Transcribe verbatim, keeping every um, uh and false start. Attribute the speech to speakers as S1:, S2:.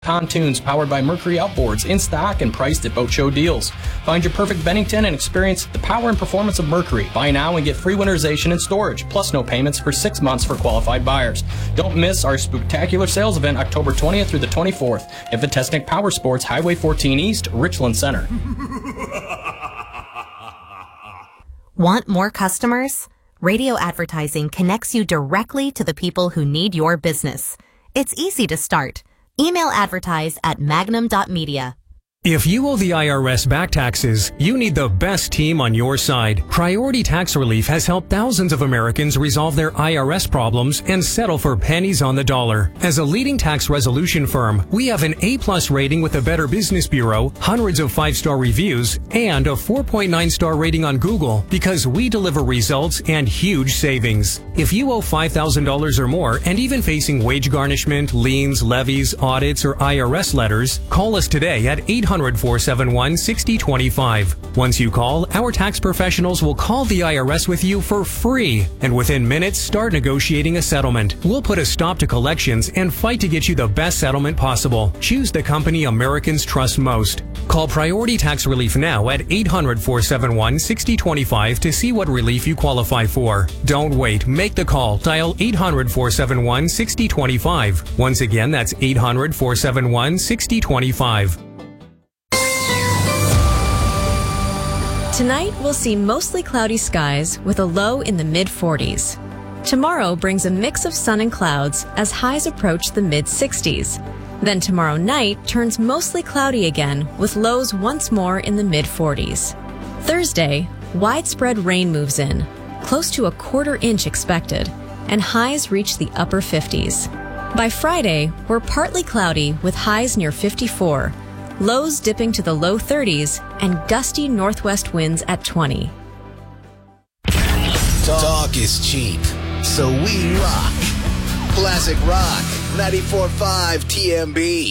S1: Pontoons powered by Mercury Outboards, in stock and priced at Boat Show deals. Find your perfect Bennington and experience the power and performance of Mercury. Buy now and get free winterization and storage, plus no payments for six months for qualified buyers. Don't miss our spectacular sales event October twentieth through the twenty-fourth at Vitesnik Power Sports, Highway fourteen East, Richland Center.
S2: Want more customers? Radio advertising connects you directly to the people who need your business. It's easy to start. Email advertise at magnum dot media.
S3: If you owe the I R S back taxes, you need the best team on your side. Priority Tax Relief has helped thousands of Americans resolve their I R S problems and settle for pennies on the dollar. As a leading tax resolution firm, we have an A-plus rating with the Better Business Bureau, hundreds of five-star reviews, and a four point nine star rating on Google because we deliver results and huge savings. If you owe five thousand dollars or more and even facing wage garnishment, liens, levies, audits, or I R S letters, call us today at eight hundred, four seven one, six zero two five. Once you call, our tax professionals will call the I R S with you for free, and within minutes start negotiating a settlement. We'll put a stop to collections and fight to get you the best settlement possible. Choose the company Americans trust most. Call Priority Tax Relief now at eight hundred, four seven one, six zero two five to see what relief you qualify for. Don't wait. Make the call. Dial eight hundred, four seven one, six zero two five. Once again, that's eight hundred, four seven one, six zero two five.
S4: Tonight, we'll see mostly cloudy skies with a low in the mid forties. Tomorrow brings a mix of sun and clouds as highs approach the mid sixties. Then tomorrow night turns mostly cloudy again with lows once more in the mid forties. Thursday, widespread rain moves in, close to a quarter inch expected, and highs reach the upper fifties. By Friday, we're partly cloudy with highs near fifty-four, lows dipping to the low thirties, and gusty northwest winds at twenty.
S5: Talk is cheap, so we rock. Classic Rock, ninety-four point five T M B.